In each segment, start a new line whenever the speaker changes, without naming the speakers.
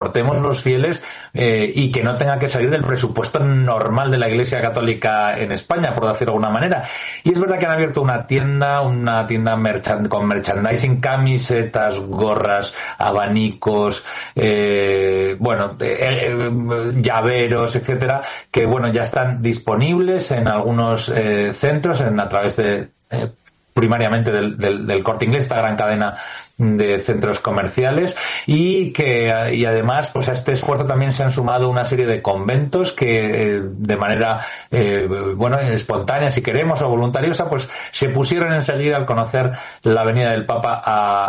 aportemos los fieles y que no tenga que salir del presupuesto normal de la Iglesia Católica en España, por decirlo de alguna manera. Y es verdad que han abierto una tienda con merchandising, camisetas, gorras, abanicos, llaveros, etcétera, que ya están disponibles en algunos centros a través de primariamente del Corte Inglés, esta gran cadena de centros comerciales, y además pues a este esfuerzo también se han sumado una serie de conventos que de manera espontánea, si queremos, o voluntariosa, pues se pusieron enseguida al conocer la venida del Papa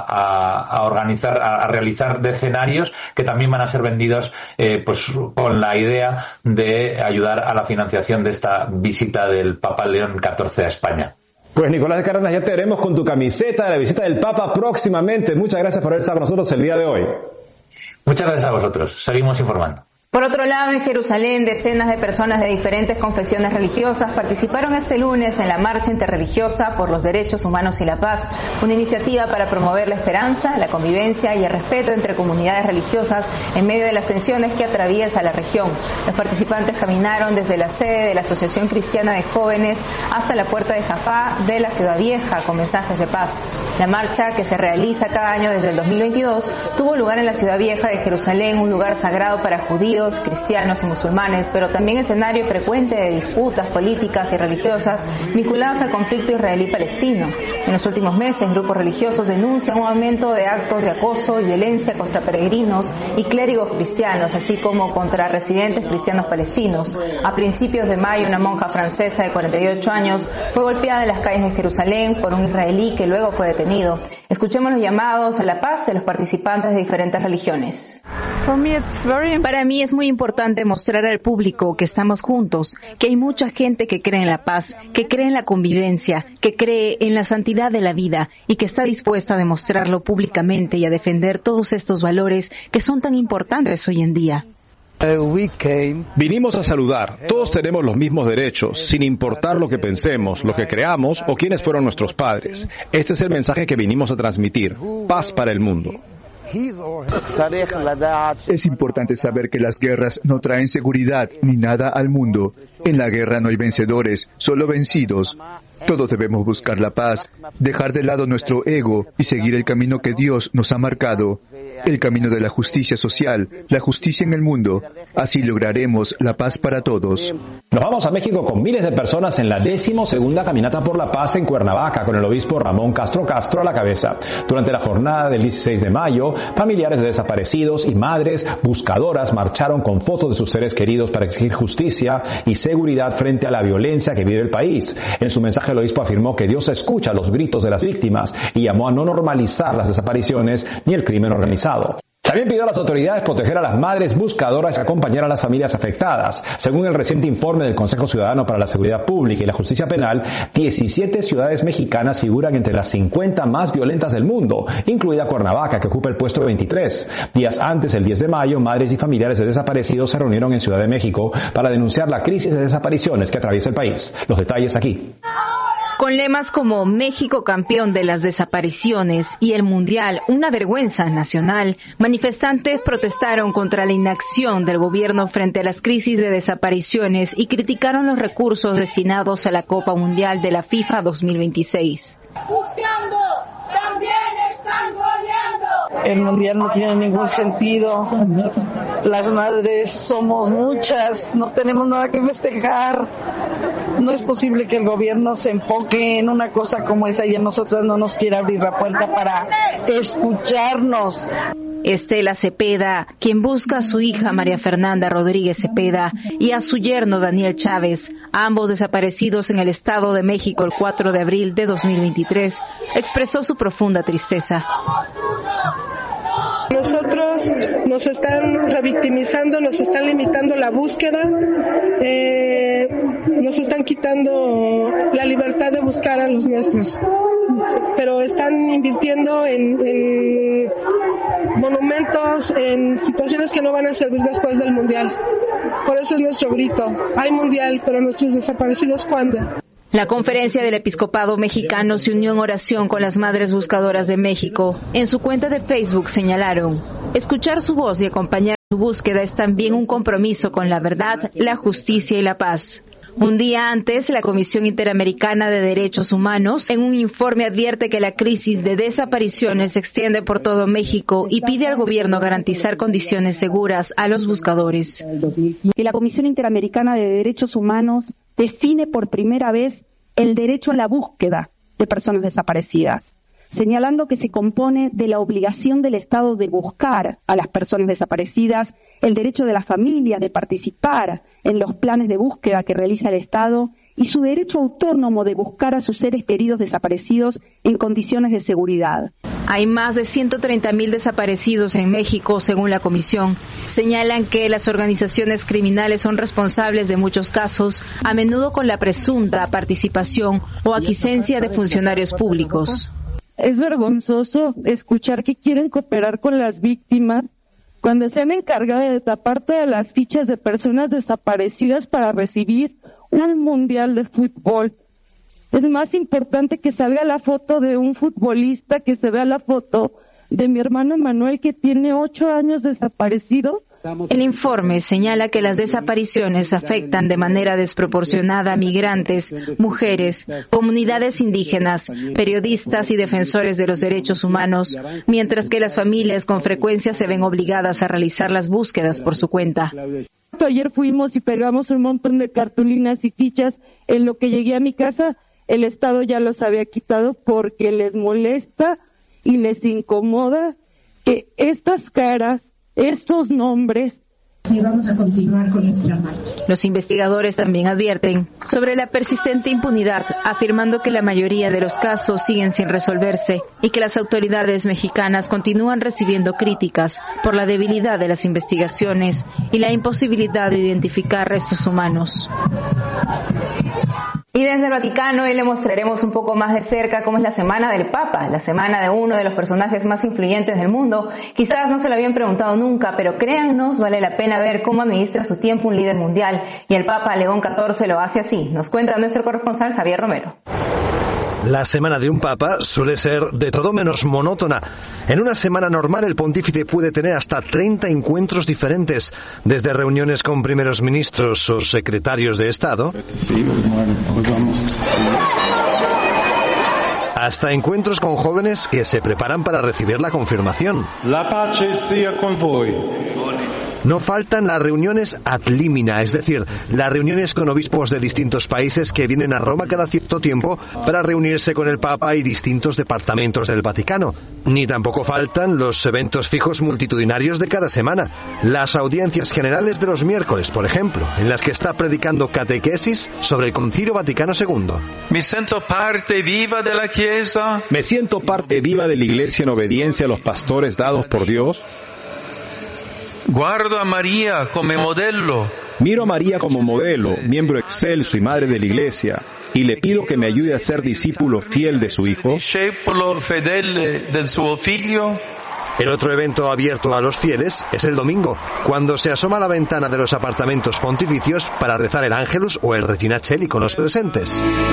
a realizar decenarios que también van a ser vendidos pues con la idea de ayudar a la financiación de esta visita del Papa León XIV a España.
Pues Nicolás de Cárdenas, ya te veremos con tu camiseta de la visita del Papa próximamente. Muchas gracias por haber estado con nosotros el día de hoy.
Muchas gracias a vosotros. Seguimos informando.
Por otro lado, en Jerusalén, decenas de personas de diferentes confesiones religiosas participaron este lunes en la Marcha Interreligiosa por los Derechos Humanos y la Paz, una iniciativa para promover la esperanza, la convivencia y el respeto entre comunidades religiosas en medio de las tensiones que atraviesa la región. Los participantes caminaron desde la sede de la Asociación Cristiana de Jóvenes hasta la puerta de Jafá de la Ciudad Vieja con mensajes de paz. La marcha, que se realiza cada año desde el 2022, tuvo lugar en la Ciudad Vieja de Jerusalén, un lugar sagrado para judíos, cristianos y musulmanes, pero también escenario frecuente de disputas políticas y religiosas vinculadas al conflicto israelí-palestino. En los últimos meses, grupos religiosos denuncian un aumento de actos de acoso y violencia contra peregrinos y clérigos cristianos, así como contra residentes cristianos palestinos. A principios de mayo, una monja francesa de 48 años fue golpeada en las calles de Jerusalén por un israelí que luego fue detenido. Escuchemos los llamados a la paz de los participantes de diferentes religiones.
Para mí es muy importante mostrar al público que estamos juntos, que hay mucha gente que cree en la paz, que cree en la convivencia, que cree en la santidad de la vida y que está dispuesta a demostrarlo públicamente y a defender todos estos valores que son tan importantes hoy en día.
Vinimos a saludar. Todos tenemos los mismos derechos, sin importar lo que pensemos, lo que creamos o quiénes fueron nuestros padres. Este es el mensaje que vinimos a transmitir. Paz para el mundo.
Es importante saber que las guerras no traen seguridad ni nada al mundo. En la guerra no hay vencedores, solo vencidos. Todos debemos buscar la paz, dejar de lado nuestro ego y seguir el camino que Dios nos ha marcado, el camino de la justicia social, la justicia en el mundo. Así lograremos la paz para todos.
Nos vamos a México con miles de personas en la 12ª Caminata por la Paz en Cuernavaca, con el obispo Ramón Castro Castro a la cabeza. Durante la jornada del 16 de mayo, familiares de desaparecidos y madres buscadoras marcharon con fotos de sus seres queridos para exigir justicia y seguridad frente a la violencia que vive el país. En su mensaje, el obispo afirmó que Dios escucha los gritos de las víctimas y llamó a no normalizar las desapariciones ni el crimen organizado. También pidió a las autoridades proteger a las madres buscadoras y acompañar a las familias afectadas. Según el reciente informe del Consejo Ciudadano para la Seguridad Pública y la Justicia Penal, 17 ciudades mexicanas figuran entre las 50 más violentas del mundo, incluida Cuernavaca, que ocupa el puesto 23. Días antes, el 10 de mayo, madres y familiares de desaparecidos se reunieron en Ciudad de México para denunciar la crisis de desapariciones que atraviesa el país. Los detalles aquí.
Con lemas como México campeón de las desapariciones y el Mundial, una vergüenza nacional, manifestantes protestaron contra la inacción del gobierno frente a las crisis de desapariciones y criticaron los recursos destinados a la Copa Mundial de la FIFA 2026.
Buscando, también están goleando.
El mundial no tiene ningún sentido. Las madres somos muchas, no tenemos nada que festejar. No es posible que el gobierno se enfoque en una cosa como esa y a nosotras no nos quiera abrir la puerta para escucharnos.
Estela Cepeda, quien busca a su hija María Fernanda Rodríguez Cepeda y a su yerno Daniel Chávez, ambos desaparecidos en el Estado de México el 4 de abril de 2023, expresó su profunda tristeza.
Nosotros nos están revictimizando, nos están limitando la búsqueda, nos están quitando la libertad de buscar a los nuestros, pero están invirtiendo en monumentos, en situaciones que no van a servir después del mundial. Por eso es nuestro grito: hay mundial, pero nuestros desaparecidos, ¿cuándo?
La Conferencia del Episcopado Mexicano se unió en oración con las Madres Buscadoras de México. En su cuenta de Facebook señalaron: escuchar su voz y acompañar su Su búsqueda es también un compromiso con la verdad, la justicia y la paz. Un día antes, la Comisión Interamericana de Derechos Humanos, en un informe, advierte que la crisis de desapariciones se extiende por todo México y pide al gobierno garantizar condiciones seguras a los buscadores.
Y la Comisión Interamericana de Derechos Humanos define por primera vez el derecho a la búsqueda de personas desaparecidas, señalando que se compone de la obligación del Estado de buscar a las personas desaparecidas, el derecho de las familias de participar en los planes de búsqueda que realiza el Estado y su derecho autónomo de buscar a sus seres queridos desaparecidos en condiciones de seguridad.
Hay más de 130,000 desaparecidos en México, según la comisión. Señalan que las organizaciones criminales son responsables de muchos casos, a menudo con la presunta participación o aquiescencia de funcionarios públicos.
Es vergonzoso escuchar que quieren cooperar con las víctimas cuando se han encargado de tapar todas las fichas de personas desaparecidas para recibir un mundial de fútbol. Es más importante que salga la foto de un futbolista que se vea la foto de mi hermano Manuel, que tiene 8 años desaparecido.
El informe señala que las desapariciones afectan de manera desproporcionada a migrantes, mujeres, comunidades indígenas, periodistas y defensores de los derechos humanos, mientras que las familias con frecuencia se ven obligadas a realizar las búsquedas por su cuenta.
Ayer fuimos y pegamos un montón de cartulinas y fichas. En lo que llegué a mi casa, el Estado ya los había quitado porque les molesta y les incomoda que estas caras, estos nombres.
Y vamos a continuar con nuestra marcha.
Los investigadores también advierten sobre la persistente impunidad, afirmando que la mayoría de los casos siguen sin resolverse y que las autoridades mexicanas continúan recibiendo críticas por la debilidad de las investigaciones y la imposibilidad de identificar restos humanos.
Y desde el Vaticano hoy le mostraremos un poco más de cerca cómo es la Semana del Papa, la semana de uno de los personajes más influyentes del mundo. Quizás no se lo habían preguntado nunca, pero créannos, vale la pena ver cómo administra su tiempo un líder mundial. Y el Papa León XIV lo hace así. Nos cuenta nuestro corresponsal Javier Romero.
La semana de un papa suele ser de todo menos monótona. En una semana normal el pontífice puede tener hasta 30 encuentros diferentes, desde reuniones con primeros ministros o secretarios de Estado, hasta encuentros con jóvenes que se preparan para recibir la confirmación.
La pace sia con voi.
No faltan las reuniones ad limina, es decir, las reuniones con obispos de distintos países que vienen a Roma cada cierto tiempo para reunirse con el Papa y distintos departamentos del Vaticano. Ni tampoco faltan los eventos fijos multitudinarios de cada semana. Las audiencias generales de los miércoles, por ejemplo, en las que está predicando catequesis sobre el Concilio Vaticano II.
Me siento parte viva de la Chiesa.
Me siento parte viva de la Iglesia en obediencia a los pastores dados por Dios.
Guardo a María como modelo.
Miro a María como modelo, miembro excelso y madre de la Iglesia, y le pido que me ayude a ser discípulo fiel de su Hijo.
Discepolo fedele del suo figlio.
El otro evento abierto a los fieles es el domingo, cuando se asoma a la ventana de los apartamentos pontificios para rezar el Ángelus o el Regina Coeli con los presentes.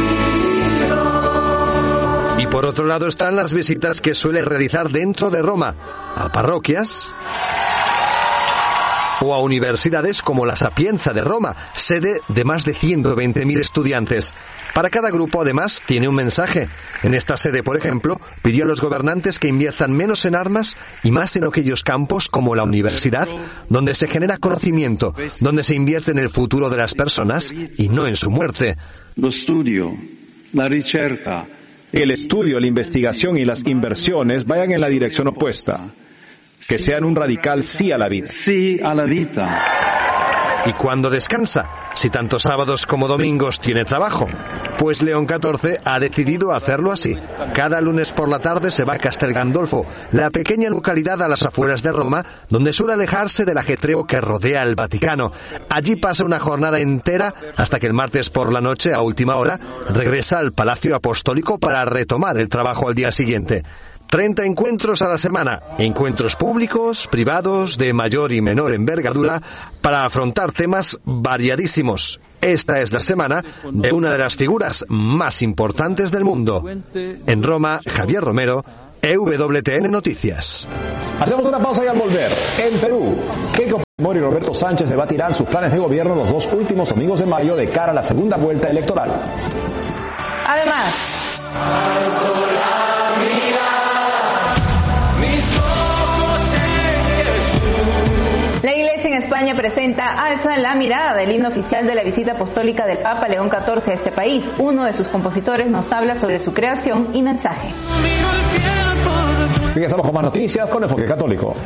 Y por otro lado están las visitas que suele realizar dentro de Roma, a parroquias o a universidades como la Sapienza de Roma, sede de más de 120.000 estudiantes. Para cada grupo, además, tiene un mensaje. En esta sede, por ejemplo, pidió a los gobernantes que inviertan menos en armas y más en aquellos campos como la universidad, donde se genera conocimiento, donde se invierte en el futuro de las personas y no en su muerte.
Lo studio, la ricerca.
El estudio, la investigación y las inversiones vayan en la dirección opuesta. Que sean un radical sí a la vida.
Sí a la vida.
¿Y cuándo descansa? Si tanto sábados como domingos tiene trabajo. Pues León XIV ha decidido hacerlo así. Cada lunes por la tarde se va a Castel Gandolfo, la pequeña localidad a las afueras de Roma, donde suele alejarse del ajetreo que rodea el Vaticano. Allí pasa una jornada entera hasta que el martes por la noche, a última hora, regresa al Palacio Apostólico para retomar el trabajo al día siguiente. 30 encuentros a la semana, encuentros públicos, privados, de mayor y menor envergadura, para afrontar temas variadísimos. Esta es la semana de una de las figuras más importantes del mundo. En Roma, Javier Romero, EWTN Noticias.
Hacemos una pausa y al volver, en Perú, ¿qué Fujimori y Roberto Sánchez debatirán sus planes de gobierno los 2 últimos domingos de mayo de cara a la segunda vuelta electoral.
Además, la Iglesia en España presenta Alza la mirada, del himno oficial de la visita apostólica del Papa León XIV a este país. Uno de sus compositores nos habla sobre su creación y mensaje.
Bien, estamos con más noticias con Enfoque Católico.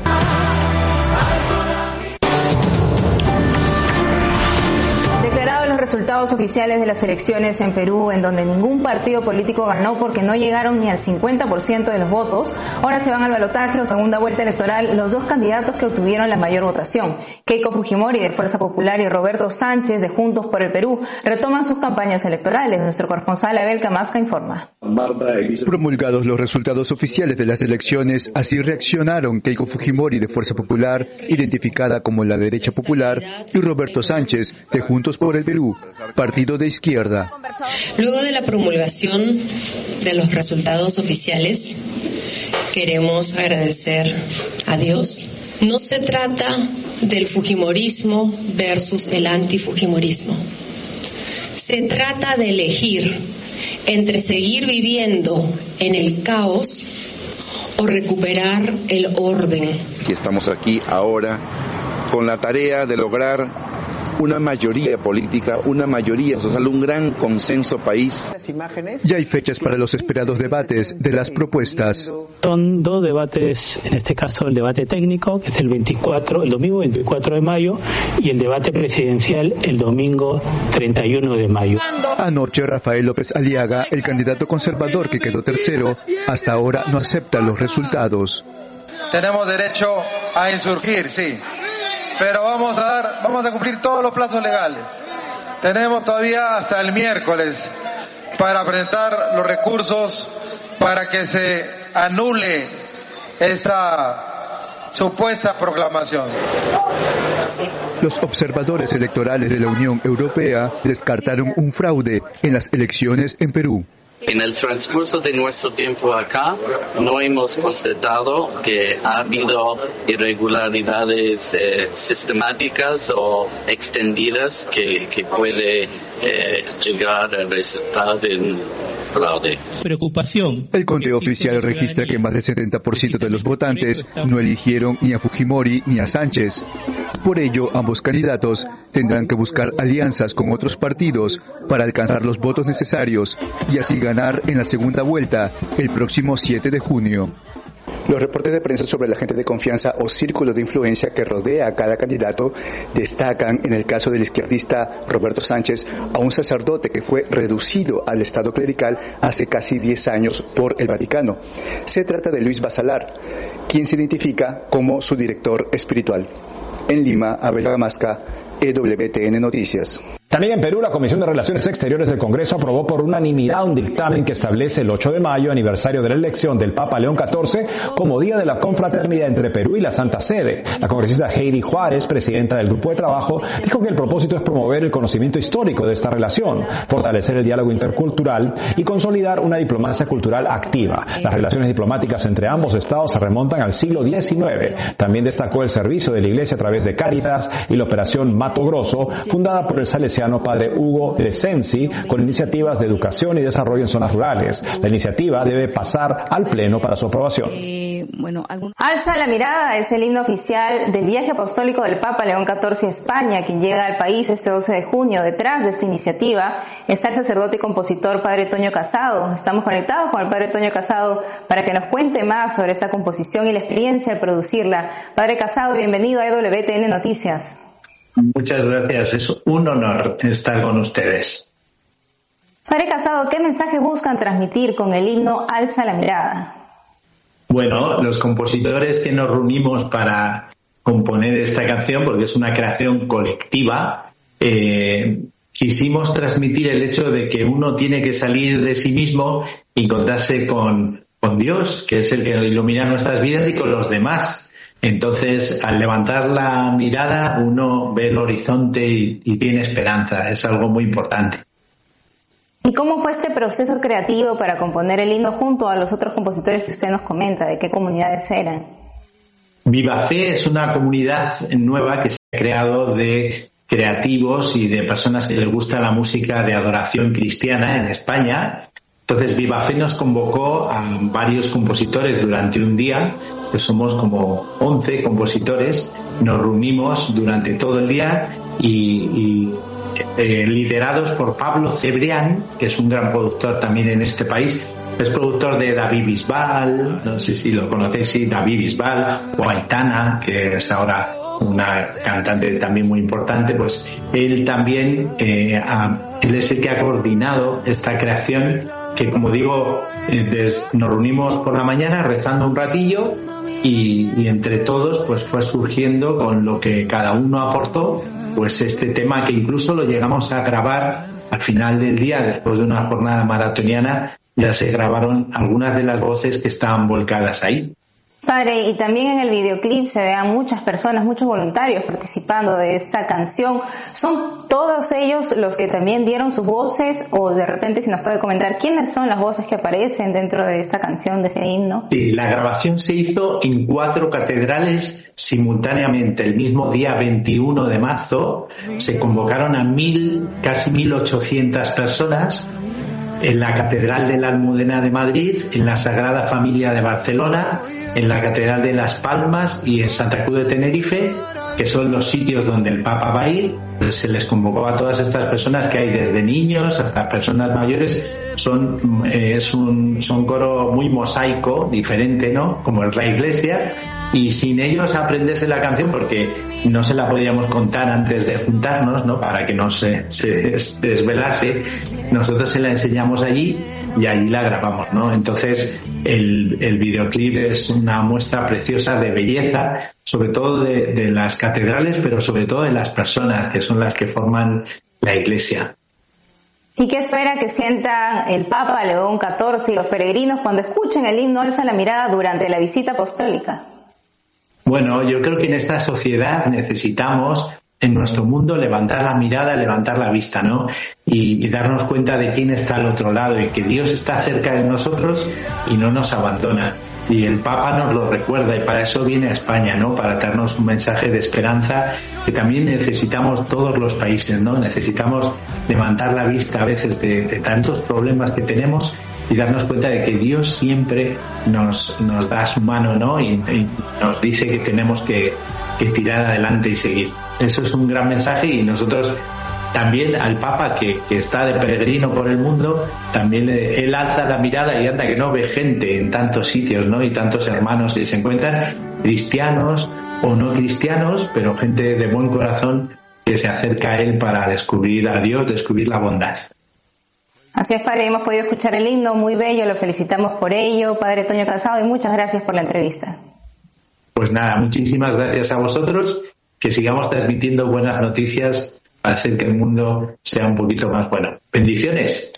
Declarados los resultados oficiales de las elecciones en Perú, en donde ningún partido político ganó porque no llegaron ni al 50% de los votos, ahora se van al balotaje o segunda vuelta electoral los 2 candidatos que obtuvieron la mayor votación. Keiko Fujimori de Fuerza Popular y Roberto Sánchez de Juntos por el Perú retoman sus campañas electorales. Nuestro corresponsal Abel Camasca informa.
Promulgados los resultados oficiales de las elecciones, así reaccionaron Keiko Fujimori de Fuerza Popular, identificada como la derecha popular, y Roberto Sánchez de Juntos por el Perú, partido de izquierda.
Luego de la promulgación de los resultados oficiales, queremos agradecer a Dios. No se trata del fujimorismo versus el antifujimorismo. Se trata de elegir entre seguir viviendo en el caos o recuperar el orden.
Y estamos aquí ahora con la tarea de lograr una mayoría política, una mayoría social, un gran consenso país.
Ya hay fechas para los esperados debates de las propuestas.
Son 2 debates, en este caso el debate técnico, que es el domingo 24 de mayo, y el debate presidencial el domingo 31 de mayo.
Anoche Rafael López Aliaga, el candidato conservador que quedó tercero, hasta ahora no acepta los resultados.
Tenemos derecho a insurgir, sí. Pero vamos a cumplir todos los plazos legales. Tenemos todavía hasta el miércoles para presentar los recursos para que se anule esta supuesta proclamación.
Los observadores electorales de la Unión Europea descartaron un fraude en las elecciones en Perú.
En el transcurso de nuestro tiempo acá, no hemos constatado que ha habido irregularidades sistemáticas o extendidas que puede llegar a resultar en fraude.
Preocupación.
El conteo oficial registra que más del 70% de los votantes no eligieron ni a Fujimori ni a Sánchez. Por ello, ambos candidatos tendrán que buscar alianzas con otros partidos para alcanzar los votos necesarios y así ganar en la segunda vuelta el próximo 7 de junio. Los reportes de prensa sobre la gente de confianza o círculo de influencia que rodea a cada candidato destacan, en el caso del izquierdista Roberto Sánchez, a un sacerdote que fue reducido al estado clerical hace casi 10 años por el Vaticano. Se trata de Luis Basalar, quien se identifica como su director espiritual. En Lima, Abel Camasca, EWTN Noticias.
También en Perú, la Comisión de Relaciones Exteriores del Congreso aprobó por unanimidad un dictamen que establece el 8 de mayo, aniversario de la elección del Papa León XIV, como Día de la Confraternidad entre Perú y la Santa Sede. La congresista Heidi Juárez, presidenta del Grupo de Trabajo, dijo que el propósito es promover el conocimiento histórico de esta relación, fortalecer el diálogo intercultural y consolidar una diplomacia cultural activa. Las relaciones diplomáticas entre ambos estados se remontan al siglo XIX. También destacó el servicio de la Iglesia a través de Cáritas y la Operación Mato Grosso, fundada por el salesiano Padre Hugo Lesensi, con iniciativas de educación y desarrollo en zonas rurales. La iniciativa debe pasar al Pleno para su aprobación.
Alza la mirada es el himno oficial del viaje apostólico del Papa León XIV a España, quien llega al país este 12 de junio. Detrás de esta iniciativa está el sacerdote y compositor Padre Toño Casado. Estamos conectados con el Padre Toño Casado para que nos cuente más sobre esta composición y la experiencia al producirla. Padre Casado, bienvenido a EWTN Noticias.
Muchas gracias, es un honor estar con ustedes.
Padre Casado, ¿qué mensaje buscan transmitir con el himno Alza la mirada?
Bueno, los compositores que nos reunimos para componer esta canción, porque es una creación colectiva, quisimos transmitir el hecho de que uno tiene que salir de sí mismo y encontrarse con Dios, que es el que ilumina nuestras vidas, y con los demás. Entonces, al levantar la mirada, uno ve el horizonte y tiene esperanza. Es algo muy importante.
¿Y cómo fue este proceso creativo para componer el himno junto a los otros compositores que usted nos comenta? ¿De qué comunidades eran?
Viva Fe es una comunidad nueva que creado de creativos y de personas que les gusta la música de adoración cristiana en España. Entonces Viva Fe nos convocó a varios compositores durante un día, que somos como 11 compositores, nos reunimos durante todo el día y liderados por Pablo Cebrián, que es un gran productor también en este país. Es productor de David Bisbal, no sé si lo conocéis, sí, David Bisbal, o Aitana, que es ahora una cantante también muy importante. Pues él también, él es el que ha coordinado esta creación, que como digo, nos reunimos por la mañana rezando un ratillo y entre todos pues fue surgiendo con lo que cada uno aportó, pues este tema que incluso lo llegamos a grabar al final del día, después de una jornada maratoniana. Ya se grabaron algunas de las voces que estaban volcadas ahí.
Padre, y también en el videoclip se vean muchas personas, muchos voluntarios participando de esta canción. ¿Son todos ellos los que también dieron sus voces? O de repente, si nos puede comentar, ¿quiénes son las voces que aparecen dentro de esta canción, de ese himno?
Sí, la grabación se hizo en 4 catedrales simultáneamente. El mismo día 21 de marzo se convocaron a casi 1.800 personas en la Catedral de la Almudena de Madrid, en la Sagrada Familia de Barcelona, en la Catedral de Las Palmas y en Santa Cruz de Tenerife, que son los sitios donde el Papa va a ir. Se les convocó a todas estas personas, que hay desde niños hasta personas mayores. Es un coro muy mosaico, diferente, ¿no?, como es la Iglesia, y sin ellos aprenderse la canción, porque no se la podíamos contar antes de juntarnos, ¿no?, para que no se desvelase. Nosotros se la enseñamos allí y allí la grabamos, ¿no? Entonces el videoclip es una muestra preciosa de belleza, sobre todo de las catedrales, pero sobre todo de las personas que son las que forman la Iglesia.
¿Y qué espera que sientan el Papa León XIV y los peregrinos cuando escuchen el himno Alza la mirada durante la visita apostólica?
Bueno, yo creo que en esta sociedad necesitamos, en nuestro mundo, levantar la mirada, levantar la vista, ¿no? Y darnos cuenta de quién está al otro lado y que Dios está cerca de nosotros y no nos abandona. Y el Papa nos lo recuerda, y para eso viene a España, ¿no?, para darnos un mensaje de esperanza que también necesitamos todos los países, ¿no? Necesitamos levantar la vista a veces de tantos problemas que tenemos y darnos cuenta de que Dios siempre nos da su mano, ¿no?, y nos dice que tenemos que tirar adelante y seguir. Eso es un gran mensaje, y nosotros también al Papa, que está de peregrino por el mundo, también él alza la mirada y anda que no ve gente en tantos sitios, ¿no?, y tantos hermanos que se encuentran, cristianos o no cristianos, pero gente de buen corazón que se acerca a él para descubrir a Dios, descubrir la bondad.
Así es, Padre, hemos podido escuchar el himno, muy bello, lo felicitamos por ello, Padre Toño Casado, y muchas gracias por la entrevista.
Pues nada, muchísimas gracias a vosotros, que sigamos transmitiendo buenas noticias para hacer que el mundo sea un poquito más bueno. Bendiciones.